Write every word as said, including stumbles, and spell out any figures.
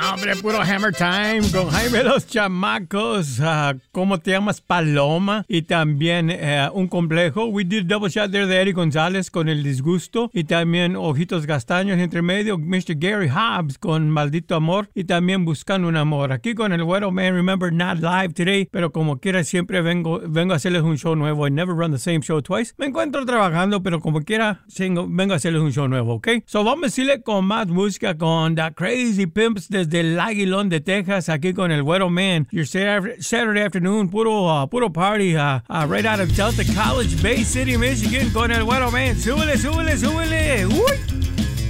Hombre, puro Hammer Time con Jaime Los Chamacos. Uh, ¿Cómo te llamas? Paloma. Y también uh, un complejo. We did double shot there de Eddie González con El Disgusto. Y también Ojitos Castaños entre medio. mister Gary Hobbs con Maldito Amor. Y también Buscando un Amor. Aquí con el Güero Man. Remember, not live today. Pero como quiera, siempre vengo, vengo a hacerles un show nuevo. I never run the same show twice. Me encuentro trabajando, pero como quiera, vengo a hacerles un show nuevo, ¿ok? So vamos a decirle con más música con The Crazy Pimps desde el Aguilón de Texas, aquí con el Güero Man. Your Saturday afternoon, puro, uh, puro party, uh, uh, right out of Delta College, Bay City, Michigan, con el Güero Man. Súbele, súbele, súbele. ¡Uy!